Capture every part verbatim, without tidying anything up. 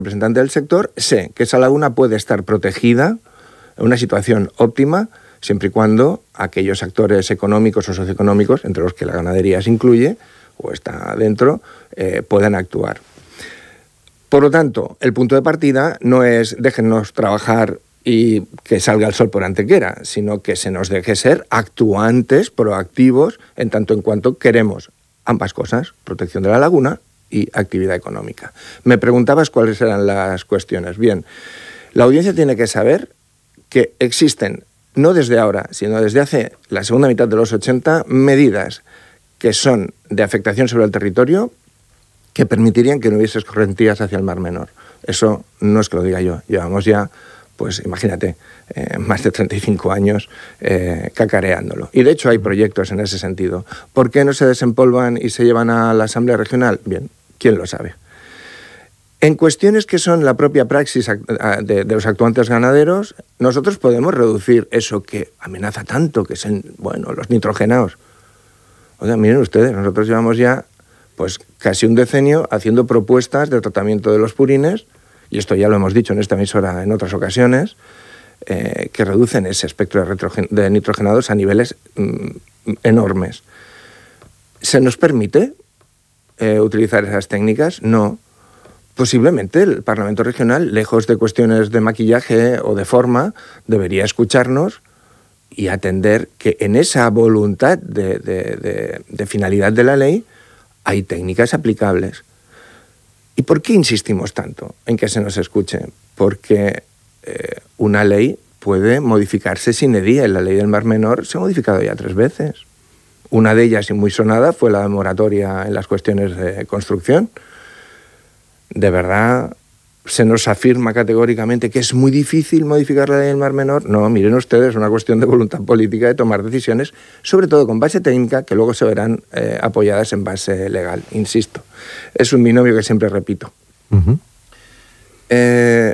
representante del sector, sé que esa laguna puede estar protegida en una situación óptima, siempre y cuando aquellos actores económicos o socioeconómicos, entre los que la ganadería se incluye o está dentro, eh, puedan actuar. Por lo tanto, el punto de partida no es déjennos trabajar y que salga el sol por antequera, sino que se nos deje ser actuantes, proactivos, en tanto en cuanto queremos ambas cosas, protección de la laguna y actividad económica. Me preguntabas cuáles eran las cuestiones. Bien, la audiencia tiene que saber que existen, no desde ahora, sino desde hace la segunda mitad de los ochenta, medidas que son de afectación sobre el territorio que permitirían que no hubiese escorrentías hacia el Mar Menor. Eso no es que lo diga yo, llevamos ya, pues imagínate, eh, más de treinta y cinco años eh, cacareándolo. Y de hecho hay proyectos en ese sentido. ¿Por qué no se desempolvan y se llevan a la Asamblea Regional? Bien, ¿quién lo sabe? En cuestiones que son la propia praxis de, de los actuantes ganaderos, nosotros podemos reducir eso que amenaza tanto, que son, bueno, los nitrogenados. O sea, miren ustedes, nosotros llevamos ya pues casi un decenio haciendo propuestas de tratamiento de los purines, y esto ya lo hemos dicho en esta emisora en otras ocasiones, eh, que reducen ese espectro de, retrogen- de nitrogenados a niveles mm, enormes. ¿Se nos permite eh, utilizar esas técnicas? No. Posiblemente el Parlamento Regional, lejos de cuestiones de maquillaje o de forma, debería escucharnos y atender que en esa voluntad de, de, de, de finalidad de la ley hay técnicas aplicables. ¿Y por qué insistimos tanto en que se nos escuche? Porque eh, una ley puede modificarse sin edie. La ley del Mar Menor se ha modificado ya tres veces. Una de ellas, y muy sonada, fue la moratoria en las cuestiones de construcción. ¿De verdad se nos afirma categóricamente que es muy difícil modificar la ley del Mar Menor? No, miren ustedes, es una cuestión de voluntad política de tomar decisiones, sobre todo con base técnica, que luego se verán eh, apoyadas en base legal, insisto. Es un binomio que siempre repito. Uh-huh. Eh,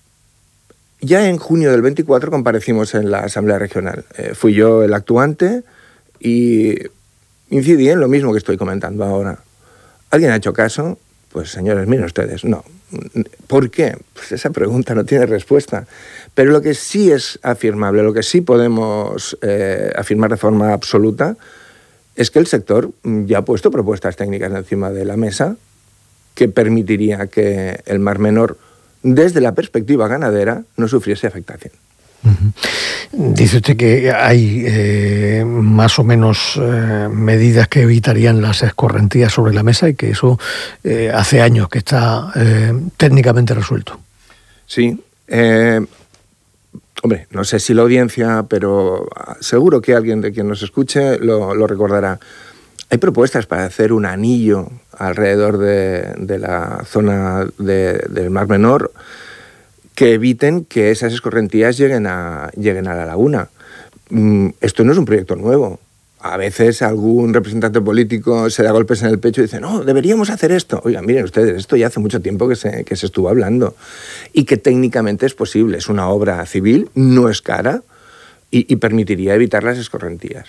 ya en junio del veinticuatro comparecimos en la Asamblea Regional. Eh, fui yo el actuante y incidí en lo mismo que estoy comentando ahora. ¿Alguien ha hecho caso? Pues señores, miren ustedes, no. ¿Por qué? Pues esa pregunta no tiene respuesta. Pero lo que sí es afirmable, lo que sí podemos eh, afirmar de forma absoluta, es que el sector ya ha puesto propuestas técnicas encima de la mesa que permitiría que el Mar Menor, desde la perspectiva ganadera, no sufriese afectación. Uh-huh. Dice usted que hay eh, más o menos eh, medidas que evitarían las escorrentías sobre la mesa y que eso eh, hace años que está eh, técnicamente resuelto. Sí. Eh, hombre, no sé si la audiencia, pero seguro que alguien de quien nos escuche lo, lo recordará. Hay propuestas para hacer un anillo alrededor de, de la zona de, del Mar Menor que eviten que esas escorrentías lleguen a, lleguen a la laguna. Esto no es un proyecto nuevo. A veces algún representante político se da golpes en el pecho y dice, no, deberíamos hacer esto. Oigan, miren ustedes, esto ya hace mucho tiempo que se, que se estuvo hablando y que técnicamente es posible. Es una obra civil, no es cara y, y permitiría evitar las escorrentías.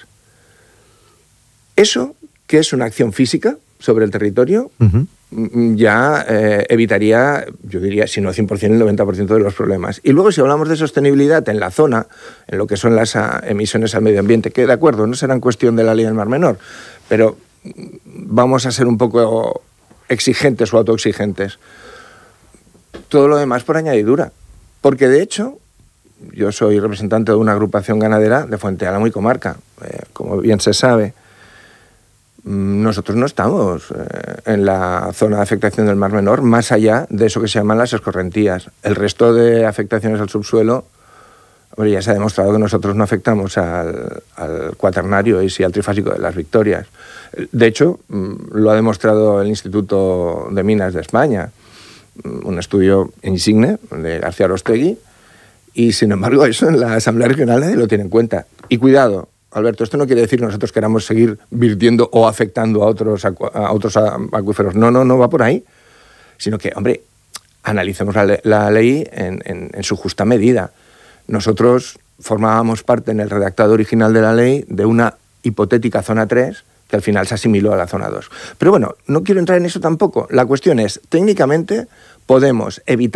Eso, que es una acción física sobre el territorio, uh-huh. ya eh, evitaría, yo diría, si no cien por ciento, el noventa por ciento de los problemas. Y luego, si hablamos de sostenibilidad en la zona, en lo que son las a, emisiones al medio ambiente, que de acuerdo, no serán cuestión de la ley del Mar Menor, pero vamos a ser un poco exigentes o autoexigentes. Todo lo demás por añadidura. Porque, de hecho, yo soy representante de una agrupación ganadera de Fuente Álamo y comarca, eh, como bien se sabe. Nosotros no estamos eh, en la zona de afectación del Mar Menor, más allá de eso que se llaman las escorrentías. El resto de afectaciones al subsuelo, bueno, ya se ha demostrado que nosotros no afectamos al, al cuaternario y sí al trifásico de las Victorias. De hecho, lo ha demostrado el Instituto de Minas de España, un estudio insigne de García Arostegui, y sin embargo eso en la Asamblea Regional nadie lo tiene en cuenta. Y cuidado, Alberto, esto no quiere decir que nosotros queramos seguir virtiendo o afectando a otros, acu- a otros acuíferos. No, no, no va por ahí. Sino que, hombre, analicemos la, le- la ley en, en, en su justa medida. Nosotros formábamos parte en el redactado original de la ley de una hipotética zona tres que al final se asimiló a la zona dos. Pero bueno, no quiero entrar en eso tampoco. La cuestión es, técnicamente, podemos evitar